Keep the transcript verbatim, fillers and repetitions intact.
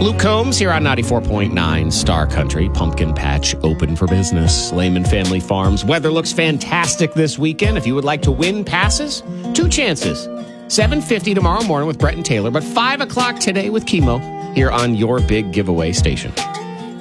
Luke Combs here on ninety-four point nine Star Country. Pumpkin Patch open for business. Lehman Family Farms. Weather looks fantastic this weekend. If you would like to win passes, two chances. seven fifty tomorrow morning with Brett and Taylor, but five o'clock today with Chemo here on your big giveaway station.